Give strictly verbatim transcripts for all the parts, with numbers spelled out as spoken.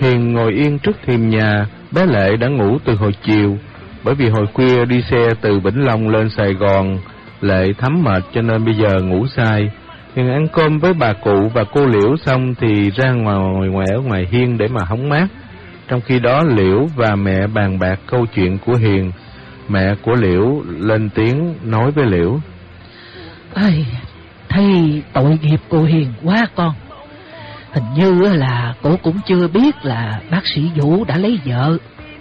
Hiền ngồi yên trước thềm nhà. Bé Lệ đã ngủ từ hồi chiều, bởi vì hồi khuya đi xe từ Vĩnh Long lên Sài Gòn. Lệ thấm mệt cho nên bây giờ ngủ say. Hiền ăn cơm với bà cụ và cô Liễu xong thì ra ngoài ngoài ở ngoài hiên để mà hóng mát. Trong khi đó Liễu và mẹ bàn bạc câu chuyện của Hiền. Mẹ của Liễu lên tiếng nói với Liễu: Ây, thấy tội nghiệp cô Hiền quá con. Hình như là cổ cũng chưa biết là bác sĩ Vũ đã lấy vợ.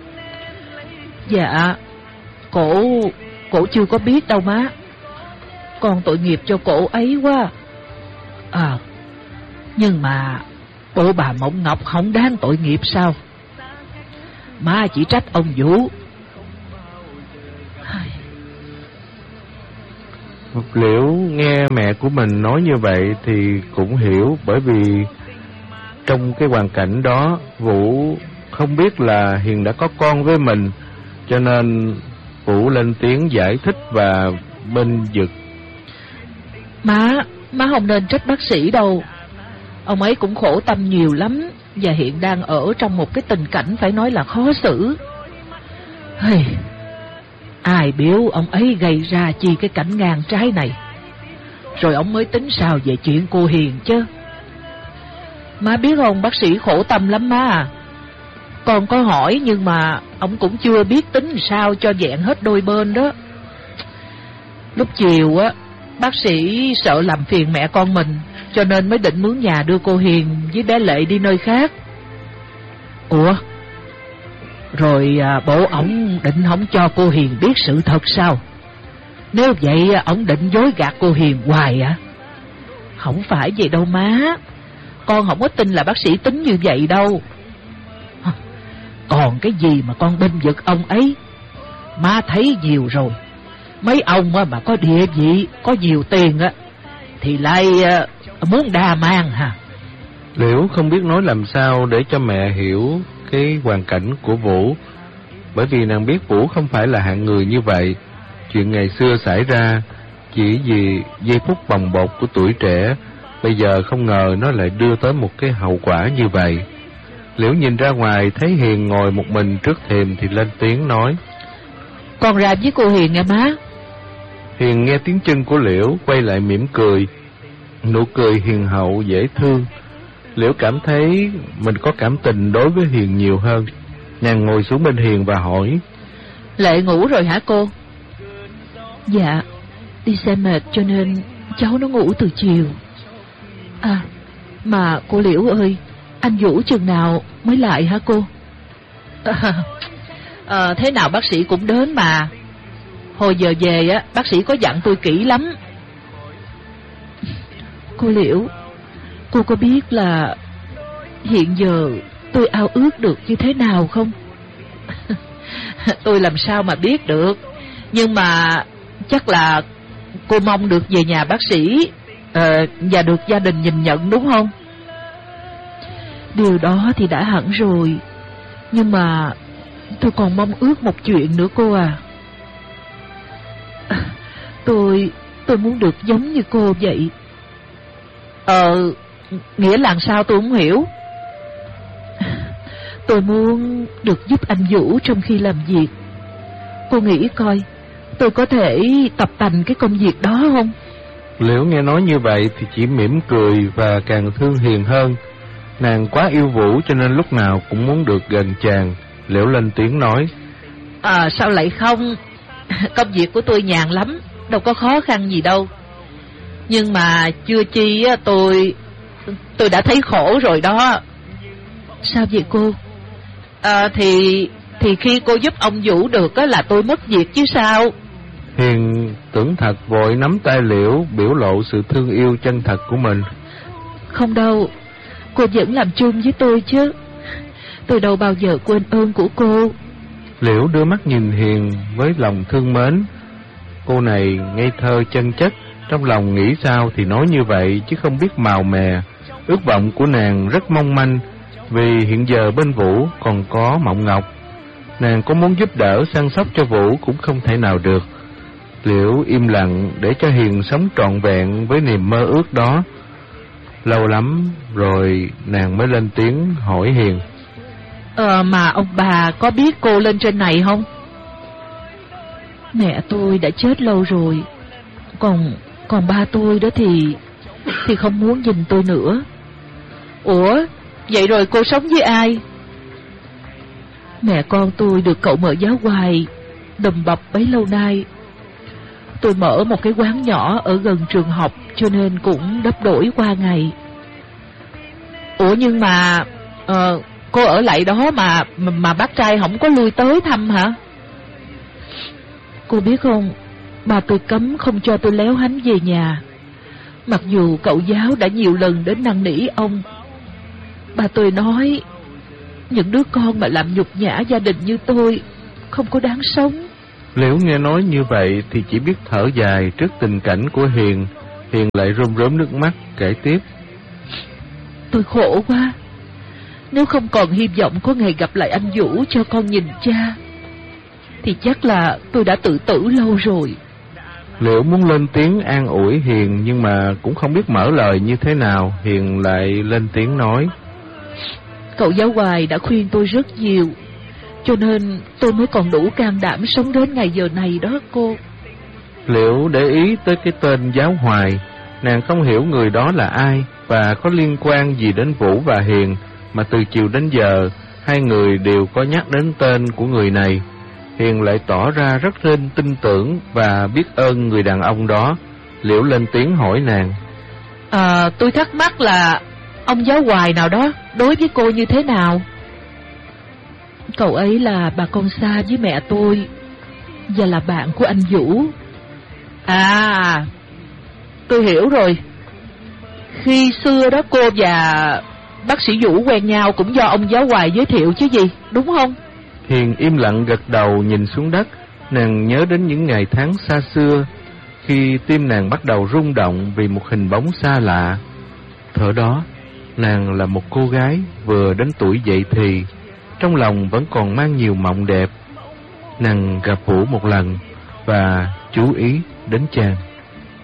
Dạ, cổ cổ chưa có biết đâu má. Con tội nghiệp cho cổ ấy quá. À, nhưng mà bộ bà Mộng Ngọc không đáng tội nghiệp sao? Má chỉ trách ông Vũ. Liễu nghe mẹ của mình nói như vậy thì cũng hiểu, bởi vì trong cái hoàn cảnh đó Vũ không biết là Hiền đã có con với mình, cho nên Vũ lên tiếng giải thích và bên vực. Má, má không nên trách bác sĩ đâu. Ông ấy cũng khổ tâm nhiều lắm, và hiện đang ở trong một cái tình cảnh phải nói là khó xử. Hey, ai biểu ông ấy gây ra chi cái cảnh ngang trái này, rồi ông mới tính sao về chuyện cô Hiền chứ. Má biết không, bác sĩ khổ tâm lắm má à. Con có hỏi nhưng mà ông cũng chưa biết tính sao cho vẹn hết đôi bên đó. Lúc chiều á, bác sĩ sợ làm phiền mẹ con mình, cho nên mới định mướn nhà đưa cô Hiền với bé Lệ đi nơi khác. Ủa, rồi à, bộ ổng định không cho cô Hiền biết sự thật sao? Nếu vậy ổng định dối gạt cô Hiền hoài à? Không phải vậy đâu má. Con không có tin là bác sĩ tính như vậy đâu. Còn cái gì mà con bênh vực ông ấy, má thấy nhiều rồi. Mấy ông mà có địa vị, có nhiều tiền á, thì lại muốn đa mang hả? Liễu không biết nói làm sao để cho mẹ hiểu cái hoàn cảnh của Vũ, bởi vì nàng biết Vũ không phải là hạng người như vậy. Chuyện ngày xưa xảy ra chỉ vì giây phút bồng bột của tuổi trẻ, bây giờ không ngờ nó lại đưa tới một cái hậu quả như vậy. Liễu nhìn ra ngoài thấy Hiền ngồi một mình trước thềm thì lên tiếng nói: Con ra với cô Hiền nghe má. Hiền nghe tiếng chân của Liễu quay lại mỉm cười, nụ cười hiền hậu dễ thương. Liễu cảm thấy mình có cảm tình đối với Hiền nhiều hơn. Nàng ngồi xuống bên Hiền và hỏi: Lệ ngủ rồi hả cô? Dạ, đi xe mệt cho nên cháu nó ngủ từ chiều. À, mà cô Liễu ơi, anh Vũ chừng nào mới lại hả cô? À, à, thế nào bác sĩ cũng đến mà. Hồi giờ về á, bác sĩ có dặn tôi kỹ lắm. Cô Liễu, cô có biết là hiện giờ tôi ao ước được như thế nào không? Tôi làm sao mà biết được. Nhưng mà chắc là cô mong được về nhà bác sĩ à, và được gia đình nhìn nhận đúng không? Điều đó thì đã hẳn rồi. Nhưng mà tôi còn mong ước một chuyện nữa cô à. Tôi Tôi muốn được giống như cô vậy. Ờ Nghĩa là sao tôi không hiểu. Tôi muốn được giúp anh Vũ trong khi làm việc. Cô nghĩ coi, tôi có thể tập tành cái công việc đó không? Liễu nghe nói như vậy thì chỉ mỉm cười và càng thương Hiền hơn. Nàng quá yêu Vũ cho nên lúc nào cũng muốn được gần chàng. Liễu lên tiếng nói: À sao lại không? Công việc của tôi nhàn lắm, đâu có khó khăn gì đâu. Nhưng mà chưa chi tôi Tôi đã thấy khổ rồi đó. Sao vậy cô? À, thì Thì khi cô giúp ông Vũ được á là tôi mất việc chứ sao. Hiền tưởng thật vội nắm tay Liễu, biểu lộ sự thương yêu chân thật của mình. Không đâu, cô vẫn làm chung với tôi chứ. Tôi đâu bao giờ quên ơn của cô. Liễu đưa mắt nhìn Hiền với lòng thương mến. Cô này ngây thơ chân chất, trong lòng nghĩ sao thì nói như vậy chứ không biết màu mè. Ước vọng của nàng rất mong manh, vì hiện giờ bên Vũ còn có Mộng Ngọc. Nàng có muốn giúp đỡ săn sóc cho Vũ cũng không thể nào được. Liễu im lặng để cho Hiền sống trọn vẹn với niềm mơ ước đó. Lâu lắm rồi nàng mới lên tiếng hỏi Hiền: Ờ, mà ông bà có biết cô lên trên này không? Mẹ tôi đã chết lâu rồi, Còn còn ba tôi đó thì Thì không muốn nhìn tôi nữa. Ủa, vậy rồi cô sống với ai? Mẹ con tôi được cậu mở giáo hoài đùm bọc bấy lâu nay. Tôi mở một cái quán nhỏ ở gần trường học, cho nên cũng đắp đổi qua ngày. Ủa nhưng mà uh, cô ở lại đó mà, mà mà bác trai không có lui tới thăm hả? Cô biết không, ba tôi cấm không cho tôi léo hánh về nhà, mặc dù cậu giáo đã nhiều lần đến năn nỉ ông. Ba tôi nói những đứa con mà làm nhục nhã gia đình như tôi không có đáng sống. Liễu nghe nói như vậy thì chỉ biết thở dài trước tình cảnh của Hiền. Hiền lại rơm rớm nước mắt kể tiếp. Tôi khổ quá. Nếu không còn hy vọng có ngày gặp lại anh Vũ cho con nhìn cha, thì chắc là tôi đã tự tử lâu rồi. Liễu muốn lên tiếng an ủi Hiền, nhưng mà cũng không biết mở lời như thế nào. Hiền lại lên tiếng nói. Cậu giáo hoài đã khuyên tôi rất nhiều, cho nên tôi mới còn đủ can đảm sống đến ngày giờ này đó cô. Liễu để ý tới cái tên giáo hoài. Nàng không hiểu người đó là ai và có liên quan gì đến Vũ và Hiền, mà từ chiều đến giờ hai người đều có nhắc đến tên của người này. Hiền lại tỏ ra rất nên tin tưởng và biết ơn người đàn ông đó. Liễu lên tiếng hỏi nàng. À, tôi thắc mắc là ông giáo hoài nào đó đối với cô như thế nào? Cậu ấy là bà con xa với mẹ tôi và là bạn của anh Vũ. À, tôi hiểu rồi. Khi xưa đó cô và bác sĩ Vũ quen nhau cũng do ông giáo hoài giới thiệu chứ gì, đúng không? Hiền im lặng gật đầu nhìn xuống đất. Nàng nhớ đến những ngày tháng xa xưa, khi tim nàng bắt đầu rung động vì một hình bóng xa lạ. Thuở đó, nàng là một cô gái vừa đến tuổi dậy thì, trong lòng vẫn còn mang nhiều mộng đẹp. Nàng gặp Vũ một lần và chú ý đến chàng.